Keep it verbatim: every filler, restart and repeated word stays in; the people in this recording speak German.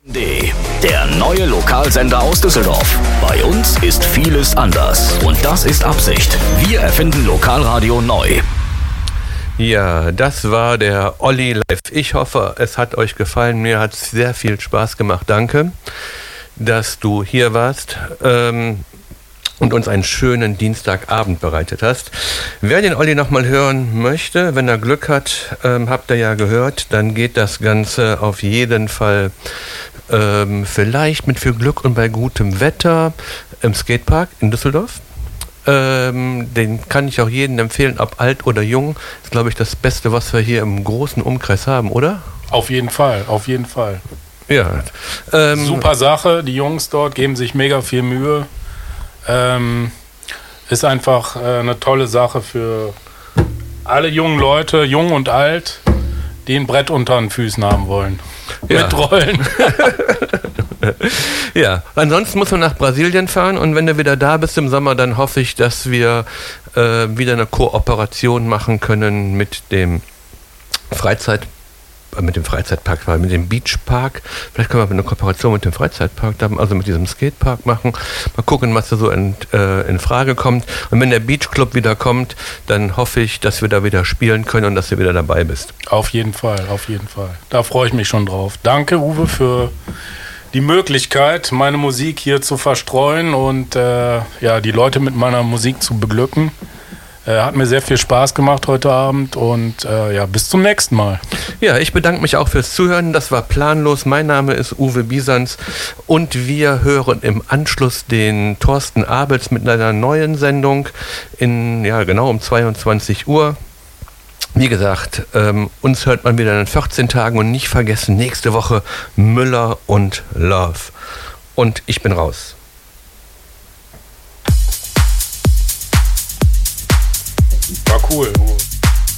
D. Der neue Lokalsender aus Düsseldorf. Bei uns ist vieles anders. Und das ist Absicht. Wir erfinden Lokalradio neu. Ja, das war der Olli live. Ich hoffe, es hat euch gefallen. Mir hat es sehr viel Spaß gemacht. Danke, dass du hier warst ähm, und uns einen schönen Dienstagabend bereitet hast. Wer den Olli nochmal hören möchte, wenn er Glück hat, ähm, habt ihr ja gehört, dann geht das Ganze auf jeden Fall ähm, vielleicht mit viel Glück und bei gutem Wetter im Skatepark in Düsseldorf. Ähm, den kann ich auch jedem empfehlen, ob alt oder jung. Ist, glaube ich, das Beste, was wir hier im großen Umkreis haben, oder? Auf jeden Fall, auf jeden Fall. Ja. Ähm, Super Sache, die Jungs dort geben sich mega viel Mühe. Ähm, ist einfach äh, eine tolle Sache für alle jungen Leute, jung und alt, die ein Brett unter den Füßen haben wollen. Ja. Mit Rollen. Ja, ansonsten muss man nach Brasilien fahren und wenn du wieder da bist im Sommer, dann hoffe ich, dass wir äh, wieder eine Kooperation machen können mit dem Freizeit, äh, mit dem Freizeitpark, mit dem Beachpark. Vielleicht können wir eine Kooperation mit dem Freizeitpark, also mit diesem Skatepark machen. Mal gucken, was da so in, äh, in Frage kommt. Und wenn der Beachclub wieder kommt, dann hoffe ich, dass wir da wieder spielen können und dass du wieder dabei bist. Auf jeden Fall, auf jeden Fall. Da freue ich mich schon drauf. Danke, Uwe, für die Möglichkeit, meine Musik hier zu verstreuen und äh, ja, die Leute mit meiner Musik zu beglücken. Äh, hat mir sehr viel Spaß gemacht heute Abend und äh, ja, bis zum nächsten Mal. Ja, ich bedanke mich auch fürs Zuhören. Das war Planlos. Mein Name ist Uwe Bisans und wir hören im Anschluss den Thorsten Abels mit einer neuen Sendung in, ja, genau um zweiundzwanzig Uhr. Wie gesagt, ähm, uns hört man wieder in vierzehn Tagen und nicht vergessen, nächste Woche Müller und Love. Und ich bin raus. War cool.